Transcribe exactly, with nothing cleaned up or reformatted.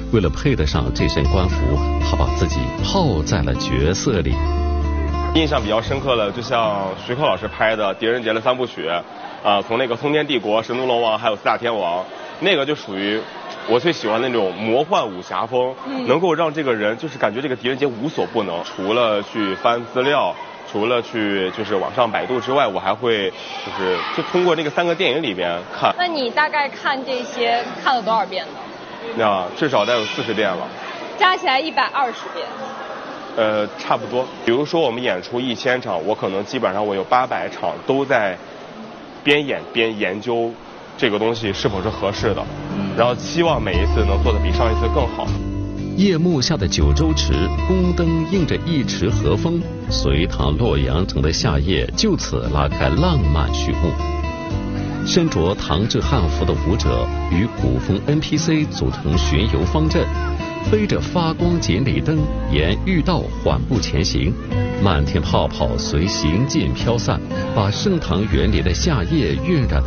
为了配得上这身官服，他把自己泡在了角色里。 印象比较深刻的，就像徐克老师拍的《狄仁杰的三部曲》，啊、呃，从那个通天帝国、神都龙王还有四大天王，那个就属于我最喜欢的那种魔幻武侠风，嗯、能够让这个人就是感觉这个狄仁杰无所不能。除了去翻资料，除了去就是网上百度之外，我还会就是就通过那个三个电影里面看。 那你大概看这些看了多少遍呢？ 那至少得有四十遍了， 加起来一百二十遍。 呃，差不多。比如说我们演出一千场，我可能基本上我有八百场都在边演边研究这个东西是否是合适的，然后期望每一次能做得比上一次更好。 夜幕下的九州池，宫灯映着一池和风，隋唐洛阳城的夏夜就此拉开浪漫序幕。身着唐制汉服的舞者与古风 N P C 组成巡游方阵，背着发光锦鲤灯沿御道缓步前行，漫天泡泡随行进飘散，把盛唐园里的夏夜晕染得